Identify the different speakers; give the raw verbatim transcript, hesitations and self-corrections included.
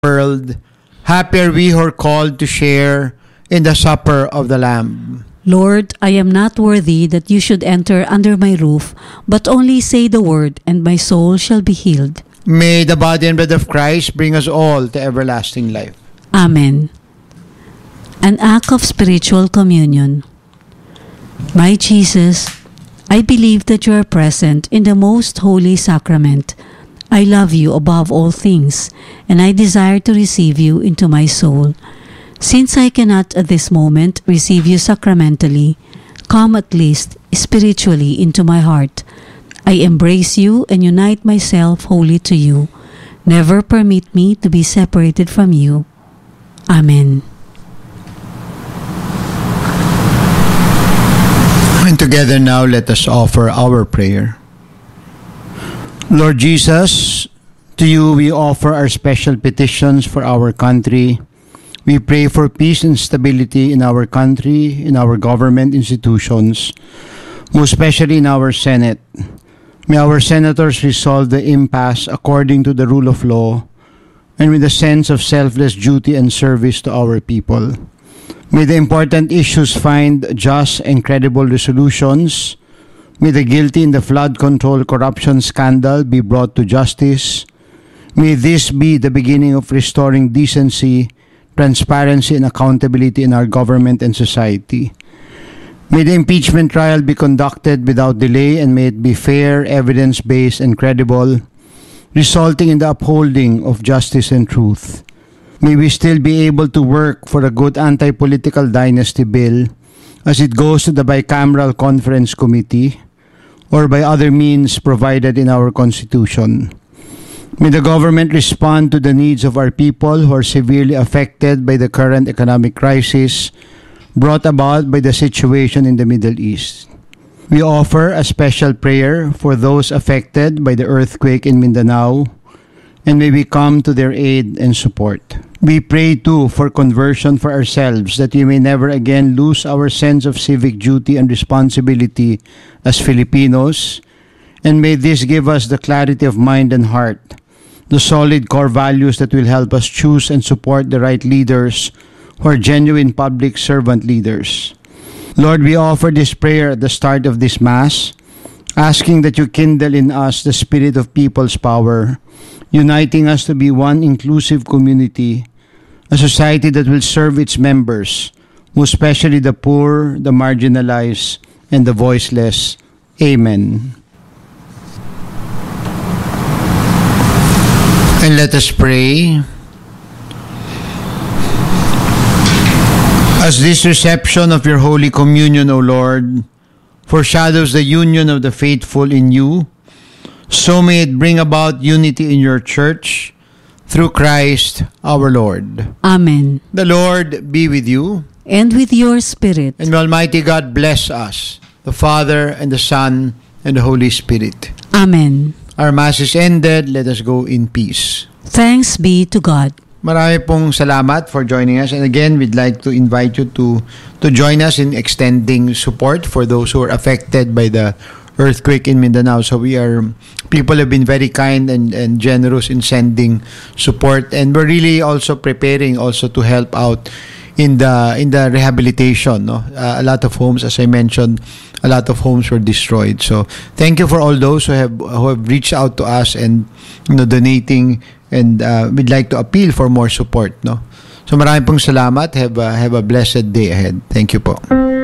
Speaker 1: world, happy are we who are called to share in the supper of the Lamb.
Speaker 2: Lord, I am not worthy that you should enter under my roof, but only say the word, and my soul shall be healed.
Speaker 1: May the body and blood of Christ bring us all to everlasting life.
Speaker 2: Amen. An act of spiritual communion. My Jesus, I believe that you are present in the most holy sacrament. I love you above all things, and I desire to receive you into my soul. Since I cannot at this moment receive you sacramentally, come at least spiritually into my heart. I embrace you and unite myself wholly to you. Never permit me to be separated from you. Amen.
Speaker 1: And together now let us offer our prayer. Lord Jesus, to you we offer our special petitions for our country. We pray for peace and stability in our country, in our government institutions, most especially in our Senate. May our senators resolve the impasse according to the rule of law and with a sense of selfless duty and service to our people. May the important issues find just and credible resolutions. May the guilty in the flood control corruption scandal be brought to justice. May this be the beginning of restoring decency, transparency, and accountability in our government and society. May the impeachment trial be conducted without delay, and may it be fair, evidence-based, and credible, resulting in the upholding of justice and truth. May we still be able to work for a good anti-political dynasty bill as it goes to the bicameral conference committee or by other means provided in our Constitution. May the government respond to the needs of our people who are severely affected by the current economic crisis brought about by the situation in the Middle East. We offer a special prayer for those affected by the earthquake in Mindanao, and may we come to their aid and support. We pray too for conversion for ourselves, that we may never again lose our sense of civic duty and responsibility as Filipinos, and may this give us the clarity of mind and heart, the solid core values that will help us choose and support the right leaders who are genuine public servant leaders. Lord, we offer this prayer at the start of this Mass, asking that you kindle in us the spirit of people's power, uniting us to be one inclusive community, a society that will serve its members, most especially the poor, the marginalized, and the voiceless. Amen. And let us pray. As this reception of your Holy Communion, O Lord, foreshadows the union of the faithful in you, so may it bring about unity in your church through Christ our Lord.
Speaker 2: Amen.
Speaker 1: The Lord be with you.
Speaker 2: And with your spirit.
Speaker 1: And may Almighty God bless us, the Father and the Son and the Holy Spirit.
Speaker 2: Amen.
Speaker 1: Our Mass is ended. Let us go in peace.
Speaker 2: Thanks be to God.
Speaker 1: Marami pong salamat for joining us. And again, we'd like to invite you to, to join us in extending support for those who are affected by the earthquake in Mindanao. So we are, people have been very kind and, and generous in sending support. And we're really also preparing also to help out in the in the rehabilitation. No? Uh, a lot of homes, as I mentioned, a lot of homes were destroyed. So thank you for all those who have who have reached out to us and you know donating, and uh, we'd like to appeal for more support. No, so maraming pong salamat. Have a, have a blessed day ahead. Thank you po.